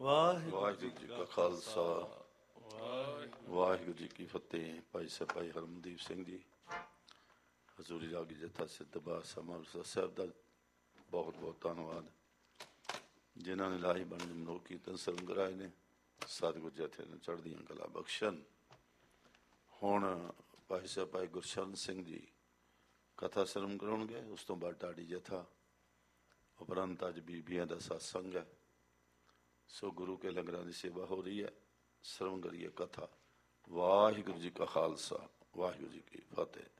ਵਾਹਿਗੁਰੂ ਜੀ ਕਾ ਖਾਲਸਾ ਵਾਹਿਗੁਰੂ ਜੀ ਕੀ ਫਤਿਹ। ਭਾਈ ਭਾਈ ਹਰਮਨਦੀਪ ਸਿੰਘ ਜੀ ਹਜ਼ੂਰੀ ਰਾਗੀ ਜਥਾ ਸਿੱਧਬਾਦ ਅੰਮ੍ਰਿਤਸਰ ਸਾਹਿਬ ਦਾ ਬਹੁਤ ਬਹੁਤ ਧੰਨਵਾਦ, ਜਿਨ੍ਹਾਂ ਨੇ ਲਾਹੀ ਬਣ ਮਨੋਹ ਕੀਰਤਨ ਸਰਮ ਕਰਾਏ ਨੇ। ਸਤਿਗੁਰ ਜਥੇ ਨੂੰ ਚੜ੍ਹਦੀਆਂ ਕਲਾ ਬਖਸ਼ਣ। ਹੁਣ ਭਾਈ ਸਾਹਿਬ ਭਾਈ ਗੁਰਸ਼ਰਨ ਸਿੰਘ ਜੀ ਕਥਾ ਸਰਮ ਕਰਾਉਣਗੇ, ਉਸ ਤੋਂ ਬਾਅਦ ਢਾਡੀ ਜਥਾ, ਉਪਰੰਤ ਅੱਜ ਬੀਬੀਆਂ ਦਾ ਸਤਸੰਗ ਹੈ। ਸੋ ਗੁਰੂ ਕੇ ਲੰਗਰਾਂ ਦੀ ਸੇਵਾ ਹੋ ਰਹੀ ਹੈ। ਸਰਵਣ ਕਰੀਏ ਕਥਾ। ਵਾਹਿਗੁਰੂ ਜੀ ਕਾ ਖਾਲਸਾ ਵਾਹਿਗੁਰੂ ਜੀ ਕੀ ਫਤਿਹ।